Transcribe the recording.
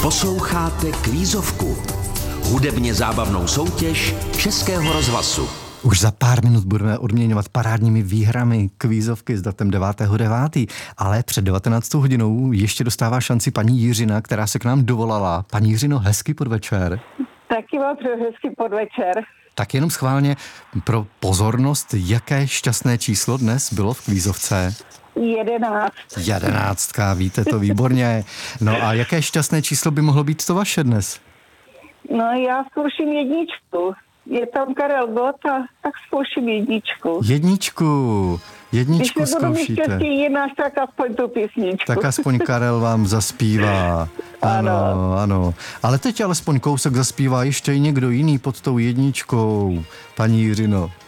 Posloucháte Kvízovku, hudebně zábavnou soutěž Českého rozhlasu. Už za pár minut budeme odměňovat parádními výhrami kvízovky s datem 9.9. Ale před 19. hodinou ještě dostává šanci paní Jiřina, která se k nám dovolala. Paní Jiřino, hezký podvečer. Taky vám přeju hezký podvečer. Tak jenom schválně pro pozornost, jaké šťastné číslo dnes bylo v kvízovce? 11. 11, víte to výborně. No a jaké šťastné číslo by mohlo být to vaše dnes? No já zkouším jedničku. Je tam Karel Gott a tak zkouším jedničku. Jedničku Když nebudu mít zkoušíte. štěstí jinak, tak aspoň tu písničku. Tak aspoň Karel vám zaspívá. Ano. Ale teď alespoň kousek zaspívá ještě i někdo jiný pod tou jedničkou, paní Jiřino.